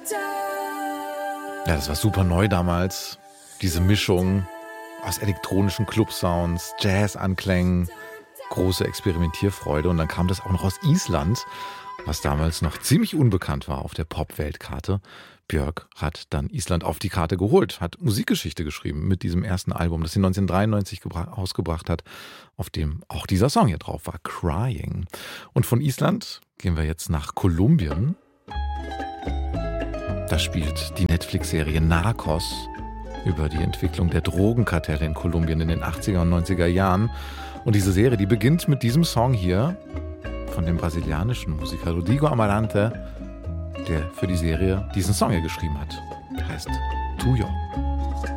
Ja, das war super neu damals. Diese Mischung aus elektronischen Club-Sounds, Jazz-Anklängen, große Experimentierfreude. Und dann kam das auch noch aus Island, was damals noch ziemlich unbekannt war auf der Pop-Weltkarte. Björk hat dann Island auf die Karte geholt, hat Musikgeschichte geschrieben mit diesem ersten Album, das sie 1993 ausgebracht hat, auf dem auch dieser Song hier drauf war, Crying. Und von Island gehen wir jetzt nach Kolumbien. Da spielt die Netflix-Serie Narcos über die Entwicklung der Drogenkartelle in Kolumbien in den 80er und 90er Jahren. Und diese Serie, die beginnt mit diesem Song hier von dem brasilianischen Musiker Rodrigo Amarante, der für die Serie diesen Song hier geschrieben hat. Heißt Tuyo.